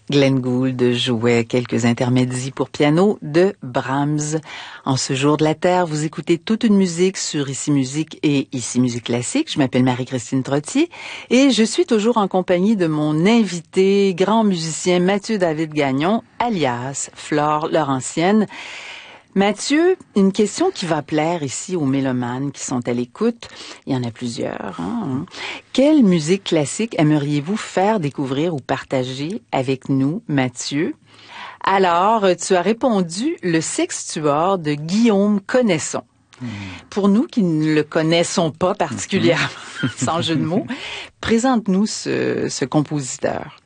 Glenn Gould jouait quelques intermédiaires pour piano de Brahms. En ce jour de la Terre, vous écoutez toute une musique sur Ici Musique et Ici Musique Classique. Je m'appelle Marie-Christine Trottier et je suis toujours en compagnie de mon invité, grand musicien Mathieu David Gagnon, alias Flore Laurentienne. Mathieu, une question qui va plaire ici aux mélomanes qui sont à l'écoute. Il y en a plusieurs. Quelle musique classique aimeriez-vous faire découvrir ou partager avec nous, Mathieu? Alors, tu as répondu le Sextuor de Guillaume Connaisson. Pour nous qui ne le connaissons pas particulièrement, sans jeu de mots, présente-nous ce compositeur.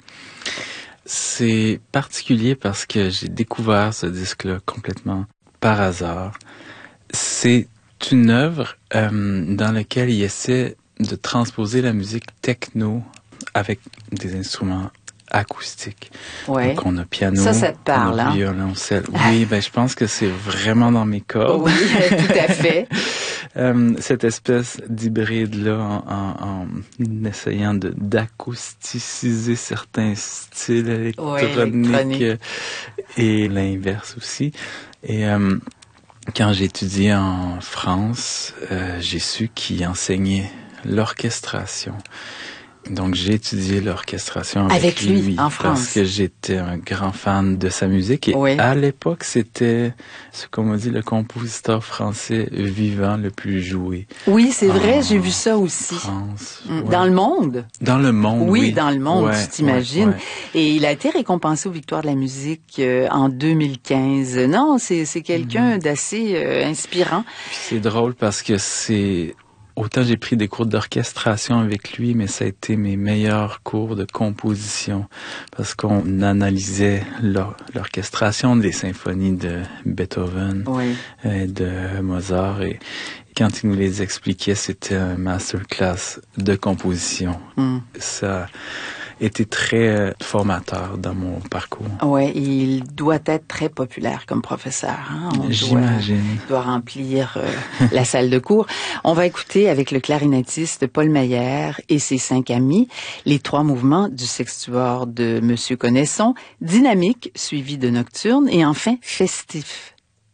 C'est particulier parce que j'ai découvert ce disque-là complètement par hasard. C'est une œuvre dans laquelle il essaie de transposer la musique techno avec des instruments acoustiques. Ouais. Donc on a piano, ça te parle, on a violoncelle. Oui, ben je pense que c'est vraiment dans mes cordes. Oui, tout à fait. Cette espèce d'hybride-là en essayant d'acousticiser certains styles électroniques et l'inverse aussi. Et quand j'ai étudié en France, j'ai su qu'il enseignait l'orchestration. Donc j'ai étudié l'orchestration avec lui en France. Parce que j'étais un grand fan de sa musique. Et à l'époque, c'était ce qu'on m'a dit le compositeur français vivant le plus joué. Oui, c'est vrai, j'ai vu ça aussi. France, Dans le monde? Dans le monde, oui. Dans le monde, tu t'imagines. Ouais. Et il a été récompensé aux Victoires de la musique en 2015. Non, c'est quelqu'un d'assez inspirant. Puis c'est drôle parce que autant j'ai pris des cours d'orchestration avec lui, mais ça a été mes meilleurs cours de composition parce qu'on analysait l'orchestration des symphonies de Beethoven et de Mozart. Et quand il nous les expliquait, c'était un masterclass de composition. Ça était très formateur dans mon parcours. Ouais, il doit être très populaire comme professeur. J'imagine. Il doit remplir la salle de cours. On va écouter avec le clarinettiste Paul Mayer et ses 5 amis les 3 mouvements du Sextuor de Monsieur Connaisson, dynamique suivi de nocturne et enfin festif.